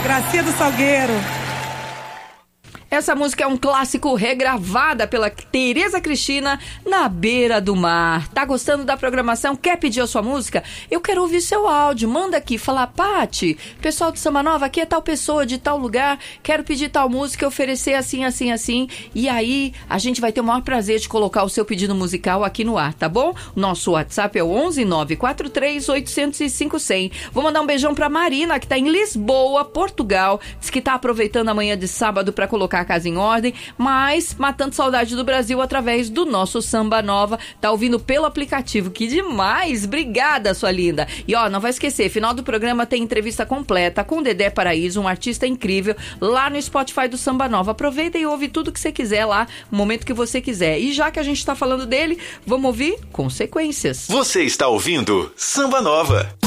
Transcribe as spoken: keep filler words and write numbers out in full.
Gracinha do Salgueiro. Essa música é um clássico, regravada pela Tereza Cristina, Na Beira do Mar. Tá gostando da programação? Quer pedir a sua música? Eu quero ouvir seu áudio. Manda aqui, fala, Pati, pessoal do Samba Nova, aqui é tal pessoa de tal lugar, quero pedir tal música, oferecer assim, assim, assim. E aí, a gente vai ter o maior prazer de colocar o seu pedido musical aqui no ar, tá bom? Nosso WhatsApp é o onze nove quatro três oito zero cinco zero zero. Vou mandar um beijão pra Marina, que tá em Lisboa, Portugal. Diz que tá aproveitando a manhã de sábado pra colocar a casa em ordem, mas matando saudade do Brasil através do nosso Samba Nova. Tá ouvindo pelo aplicativo. Que demais! Obrigada, sua linda. E ó, não vai esquecer, final do programa tem entrevista completa com Dedé Paraíso, um artista incrível, lá no Spotify do Samba Nova. Aproveita e ouve tudo que você quiser lá, no momento que você quiser. E já que a gente tá falando dele, vamos ouvir Consequências. Você está ouvindo Samba Nova.